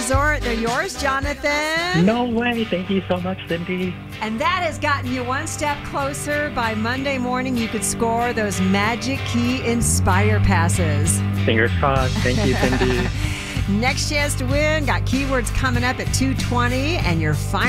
Resort. They're yours, Jonathan. No way. Thank you so much, Cindy. And that has gotten you one step closer. By Monday morning, you could score those Magic Key Inspire passes. Fingers crossed. Thank you, Cindy. Next chance to win. Got keywords coming up at 2:20, and your final